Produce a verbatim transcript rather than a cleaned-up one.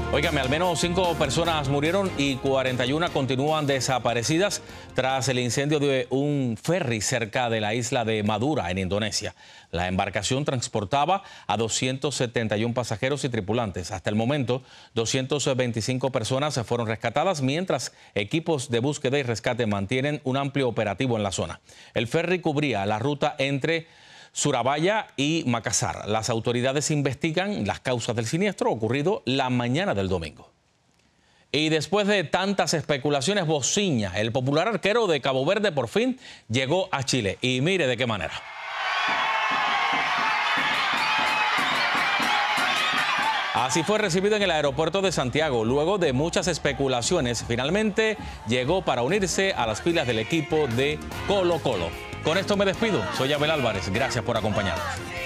Óigame, al menos cinco personas murieron y cuarenta y una continúan desaparecidas tras el incendio de un ferry cerca de la isla de Madura, en Indonesia. La embarcación transportaba a doscientos setenta y uno pasajeros y tripulantes. Hasta el momento, doscientas veinticinco personas fueron rescatadas, mientras equipos de búsqueda y rescate mantienen un amplio operativo en la zona. El ferry cubría la ruta entre Surabaya y Makassar. Las autoridades investigan las causas del siniestro ocurrido la mañana del domingo. Y después de tantas especulaciones, Bociña, el popular arquero de Cabo Verde, por fin llegó a Chile. Y mire de qué manera. Así fue recibido en el aeropuerto de Santiago. Luego de muchas especulaciones, finalmente llegó para unirse a las filas del equipo de Colo Colo. Con esto me despido. Soy Abel Álvarez. Gracias por acompañarnos.